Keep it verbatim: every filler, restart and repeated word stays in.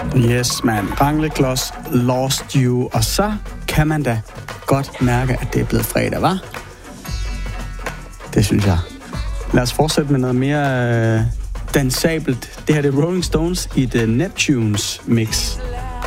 Yes, man. Rangleklods Lost You. Og så kan man da godt mærke, at det er blevet fredag, hva'? Det synes jeg. Lad os fortsætte med noget mere øh, dansabelt. Det her det er Rolling Stones i The Neptunes mix.